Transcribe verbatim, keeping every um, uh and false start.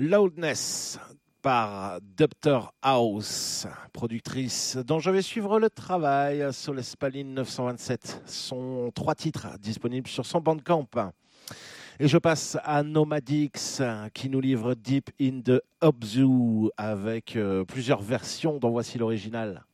Loudness par Doctor House, productrice dont je vais suivre le travail. Soul Spaline neuf cent vingt-sept, sont trois titres disponibles sur son Bandcamp. Et je passe à Nomadix qui nous livre Deep in the Obzu avec euh, plusieurs versions dont voici l'original.